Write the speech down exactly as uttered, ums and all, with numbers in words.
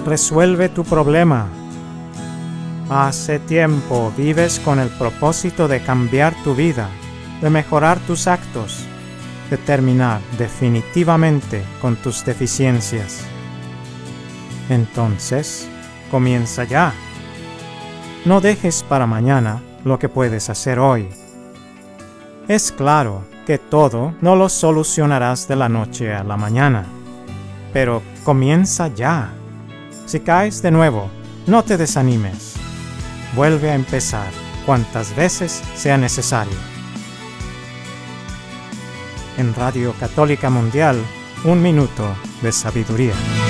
resuelve tu problema. Hace tiempo vives con el propósito de cambiar tu vida, de mejorar tus actos, de terminar definitivamente con tus deficiencias. Entonces, comienza ya. No dejes para mañana lo que puedes hacer hoy. Es claro que todo no lo solucionarás de la noche a la mañana, pero comienza ya. Si caes de nuevo, no te desanimes. Vuelve a empezar cuantas veces sea necesario. En Radio Católica Mundial, un minuto de sabiduría.